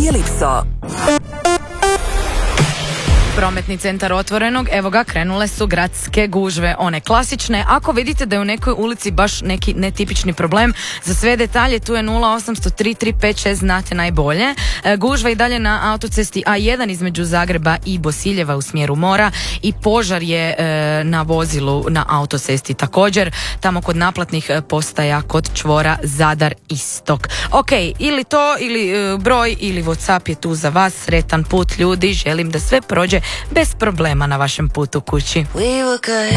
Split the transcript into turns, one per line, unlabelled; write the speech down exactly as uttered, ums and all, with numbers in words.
i Elipso.
Prometni centar Otvorenog, evo ga, krenule su gradske gužve, one klasične. Ako vidite da je u nekoj ulici baš neki netipični problem, za sve detalje tu je nula osam nula tri tri pet šest, znate najbolje. E, gužva i dalje na autocesti A jedan između Zagreba i Bosiljeva u smjeru mora i požar je e, na vozilu na autocesti također, tamo kod naplatnih postaja kod čvora Zadar Istok. Ok, ili to, ili e, broj, ili WhatsApp je tu za vas. Sretan put ljudi, želim da sve prođe bez problema na vašem putu kući.